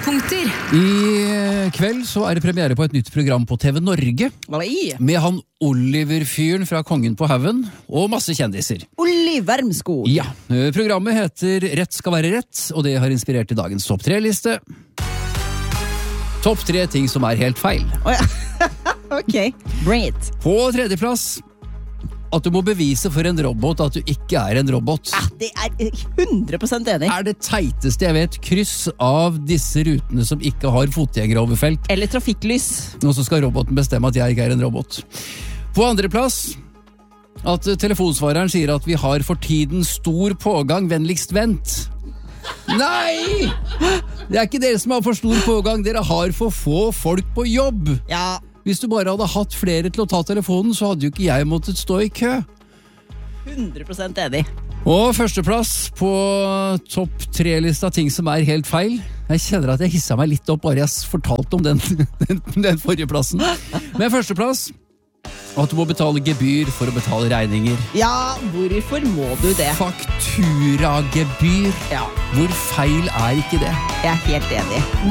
Høydepunkter. I kveld så er det premiere på et nytt program på TV Norge. Med han Oliver-fyren fra Kongen på Haugen, og masse kjendiser. Oliver Wermskog. Ja, programmet heter Rett skal være rett, og det har inspirert til dagens topp 3-liste. Topp 3 ting som er helt feil. Oh, ja. Ok, bring it. På tredjeplass, at du må bevise for en robot at du ikke er en robot. Ja, det er 100% enig. Er det teiteste jeg vet, kryss av disse rutene som ikke har fotgjengeroverfelt. Eller trafikklys. Og så skal roboten bestemme at jeg ikke er en robot. På andre plass, at telefonsvareren sier at vi har for tiden stor pågang, vennligst vent. Nei! Det er ikke dere som har for stor pågang, dere har for få folk på jobb. Ja. Hvis du bare hadde hatt flere til å ta telefonen, så hadde jo ikke jeg måttet stå i kø. 100% enig. Og førsteplass på topp 3-lista ting som er helt feil. Jeg kjenner at jeg hisset meg litt opp bare jeg fortalte om den forrige plassen. Men førsteplass, at du må betale gebyr for å betale regninger. Ja, hvorfor må du det? Fakturagebyr. Ja. Hvor feil er ikke det? Jeg er helt enig.